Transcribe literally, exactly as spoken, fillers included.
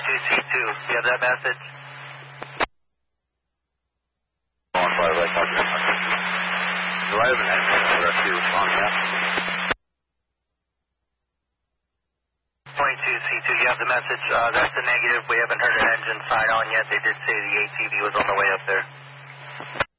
two C two, you have that message? On fire, right, talking to Do I have an engine for rescue on that? twenty-two C two, you have the message? Uh, that's the negative. We haven't heard an engine sign on yet. They did say the A T V was on the way up there.